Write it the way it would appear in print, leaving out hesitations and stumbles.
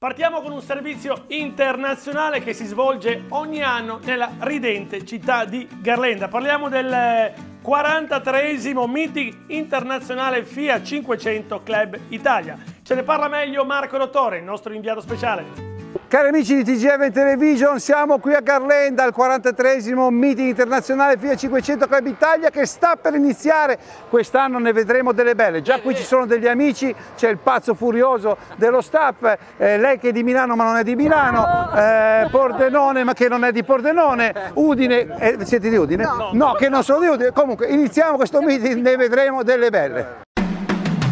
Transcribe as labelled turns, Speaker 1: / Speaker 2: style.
Speaker 1: Partiamo con un servizio internazionale che si svolge ogni anno nella ridente città di Garlanda. Parliamo del 43esimo meeting internazionale FIA 500 Club Italia. Ce ne parla meglio Marco Dottore, il nostro inviato speciale.
Speaker 2: Cari amici di TGF Television, siamo qui a Garlanda al 43esimo meeting internazionale FIA 500 Club Italia che sta per iniziare. Quest'anno ne vedremo delle belle. Già qui ci sono degli amici, c'è il pazzo furioso dello staff, lei che è di Milano ma non è di Milano, Pordenone ma che non è di Pordenone, Udine, siete di Udine? No, che non sono di Udine. Comunque iniziamo questo meeting, ne vedremo delle belle.